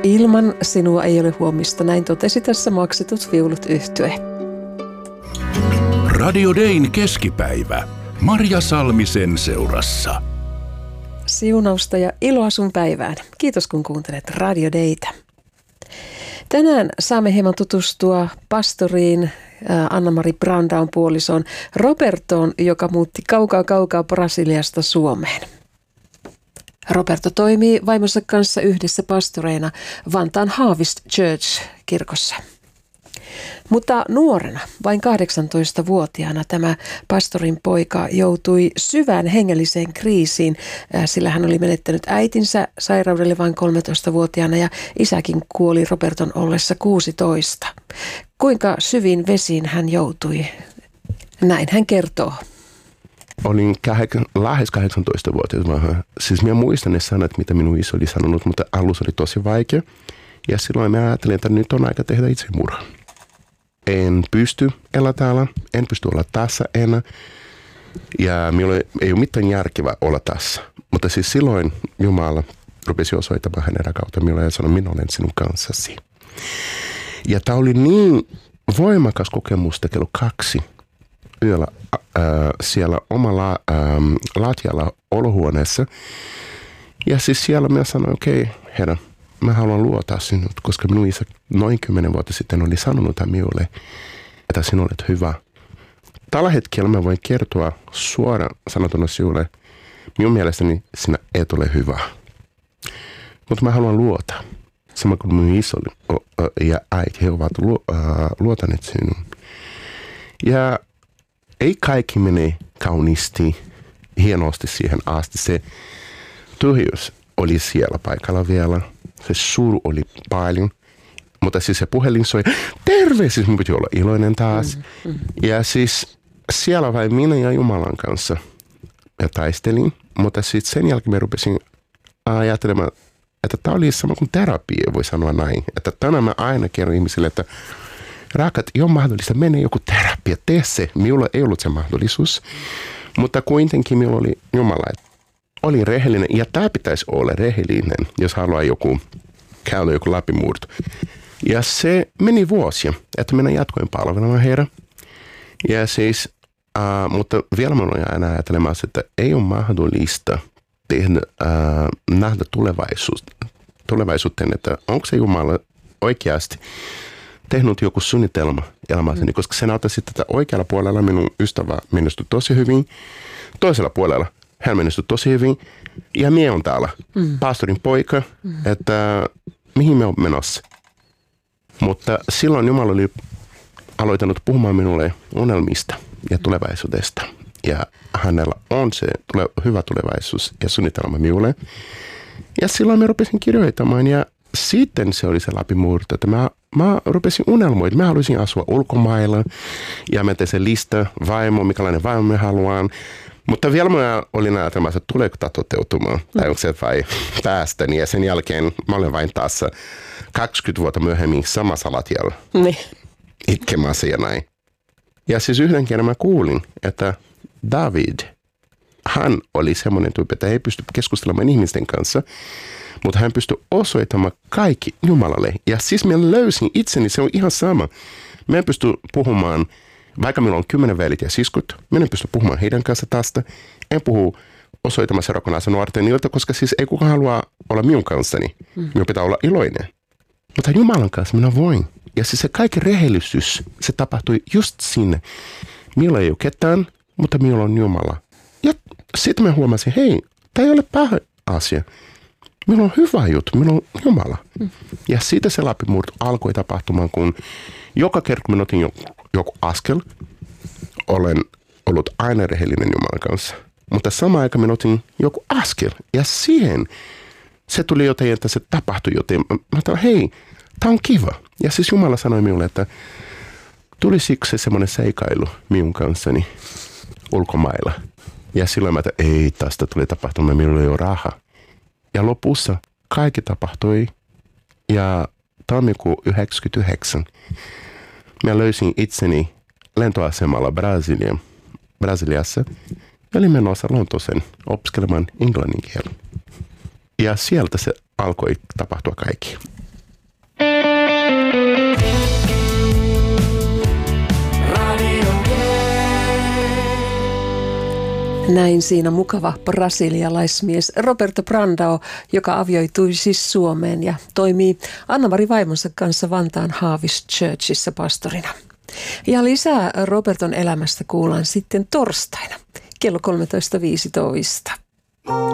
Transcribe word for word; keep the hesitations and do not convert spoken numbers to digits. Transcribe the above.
Ilman sinua ei ole huomista, näin totesi tässä Maksetut viulut -yhtye. Radio Dayn keskipäivä. Marja Salmisen seurassa. Siunausta ja iloa sun päivään. Kiitos kun kuuntelet Radio Daytä. Tänään saamme hieman tutustua pastoriin Anna-Mari Brandown puolisoon Robertoon, joka muutti kaukaa kaukaa Brasiliasta Suomeen. Roberto toimii vaimonsa kanssa yhdessä pastoreina Vantaan Harvest Church-kirkossa. Mutta nuorena, vain kahdeksantoistavuotiaana, tämä pastorin poika joutui syvään hengelliseen kriisiin, sillä hän oli menettänyt äitinsä sairaudelle vain kolmetoistavuotiaana ja isäkin kuoli Roberton ollessa kuusitoista. Kuinka syviin vesiin hän joutui? Näin hän kertoo. Olin kähek- lähes kahdeksantoistavuotias. Siis minä muistan ne sanat, mitä minun iso oli sanonut, mutta alus oli tosi vaikea. Ja silloin mä ajattelin, että nyt on aika tehdä itsemurha. En pysty elää täällä, en pysty olla tässä enää. Ja minulla ei ole mitään järkevää olla tässä. Mutta siis silloin Jumala rupesi osoittamaan hänen kautta minulle ja sanoi, minä olen sinun kanssasi. Ja tämä oli niin voimakas kokemus kello kaksi yöllä äh, siellä omalla äh, latjalla olohuoneessa. Ja siis siellä minä sanoin, okei, okay, herra, mä haluan luottaa sinut, koska minun isä noin kymmenen vuotta sitten oli sanonut minulle, että sinä olet hyvä. Tällä hetkellä mä voin kertoa suoraan sanotuna sinulle, minun mielestäni sinä et ole hyvä. Mutta mä haluan luottaa. Sama kuin minun iso ja äiti, he ovat luotaneet sinun. Ja ei kaikki mene kauniisti, hienosti siihen asti. Se tyhjyys oli siellä paikalla vielä. Se suru oli paljon. Mutta siis se puhelin soi, terve! Siis minun piti olla iloinen taas. Mm, mm. Ja siis siellä vain minä ja Jumalan kanssa ja taistelin. Mutta sitten sen jälkeen mä rupesin ajattelemaan, että tämä oli sama kuin terapia, voi sanoa näin. Että tänään mä aina kerron ihmisille, että rakat, ei ole mahdollista mennä joku terapia, tee se. Minulla ei ollut se mahdollisuus, mutta kuitenkin minulla oli Jumala, että oli rehellinen. Ja tämä pitäisi olla rehellinen, jos haluaa joku käydä joku läpimurto. Ja se meni vuosia, että minä jatkoin palvelemaan heidän. Ja siis, uh, mutta vielä minä olen aina ajattelemassa, että ei ole mahdollista tehdä, uh, nähdä tulevaisuuteen, että onko se Jumala oikeasti tehnyt joku suunnitelma elämässäni, mm. koska se näyttää sitten, että oikealla puolella minun ystävä menestyi tosi hyvin, toisella puolella hän menestyi tosi hyvin, ja minä on täällä, mm. pastorin poika, mm. että mihin me on menossa. Mutta silloin Jumala oli aloittanut puhumaan minulle unelmista ja tulevaisuudesta, ja hänellä on se tule, hyvä tulevaisuus ja suunnitelma minulle. Ja silloin mä rupesin kirjoittamaan, ja sitten se oli se läpimurto, että mä, mä rupesin unelmoimaan. Mä haluaisin asua ulkomailla, ja mä tein se lista, vaimo, mikälainen vaimo mä haluan. Mutta vielä mä olin ajatelmassa, että tuleeko tämä toteutumaan, mm. tai onko se vai päästäni. Ja sen jälkeen mä olen vain taas kaksikymmentä vuotta myöhemmin samassa latjalla niin. itkemässä ja näin. Ja siis yhden kerran mä kuulin, että David, hän oli semmoinen tyyppi, että ei pysty keskustelemaan ihmisten kanssa, mutta hän pystyi osoittamaan kaikki Jumalalle. Ja siis minä löysin itseni, se on ihan sama. Mä en pysty puhumaan, vaikka minulla on kymmenen velit ja siskut, minä en pysty puhumaan heidän kanssa tästä. En puhu osoittamassa seurakunnassa nuorten ilta, koska siis ei kukaan halua olla minun kanssani. Mm. Minun pitää olla iloinen. Mutta Jumalan kanssa minä voin. Ja siis se kaikki rehellisyys, se tapahtui just sinne. Minulla ei ole ketään, mutta minulla on Jumala. Ja sitten mä huomasin, hei, tämä ei ole paha asia. Minulla on hyvä juttu, minulla on Jumala. Mm. Ja siitä se läpimurto alkoi tapahtumaan, kun joka kerta kun minä otin joku, joku askel, olen ollut aina rehellinen Jumalan kanssa. Mutta samaan aikaan minä otin joku askel, ja siihen se tuli jotain, että se tapahtui jotain. Mä ajattelin, hei, tämä on kiva. Ja siis Jumala sanoi minulle, että tulisiko se semmoinen seikailu minun kanssani ulkomailla. Ja silloin mä ajattelin, ei, tästä tuli tapahtumaan, minulla ei ole rahaa. Ja lopussa kaikki tapahtui, ja tammikuun yhdeksänkymmentäyhdeksän mä löysin itseni lentoasemalla Brasilia, Brasiliassa, ja olin menossa Lontooseen opiskelemaan englannin kielen. Ja sieltä se alkoi tapahtua kaikki. Näin siinä mukava brasilialaismies Roberto Brandão, joka avioitui siis Suomeen ja toimii Anna-Mari vaimonsa kanssa Vantaan Haavis Churchissa pastorina. Ja lisää Roberton elämästä kuullaan sitten torstaina kello kolmetoista viisitoista.